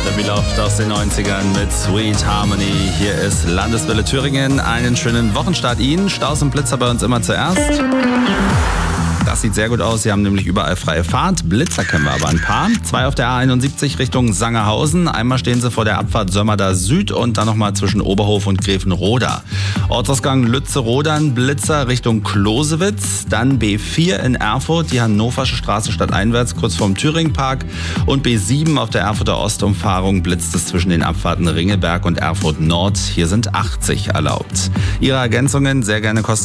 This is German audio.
Debbie Loft aus den 90ern mit Sweet Harmony. Hier ist Landeswelle Thüringen. Einen schönen Wochenstart Ihnen. Staus und Blitzer bei uns immer zuerst. Das sieht sehr gut aus. Sie haben nämlich überall freie Fahrt. Blitzer kennen wir aber ein paar. 2 auf der A71 Richtung Sangerhausen. Einmal stehen sie vor der Abfahrt Sömmerda Süd und dann nochmal zwischen Oberhof und Grevenroda. Ortsausgang Lütze-Rodern, Blitzer Richtung Closewitz. Dann B4 in Erfurt, die Hannoversche Straße stadteinwärts, kurz vorm Thüringpark. Und B7 auf der Erfurter Ostumfahrung blitzt es zwischen den Abfahrten Ringelberg und Erfurt Nord. Hier sind 80 erlaubt. Ihre Ergänzungen sehr gerne kostenlos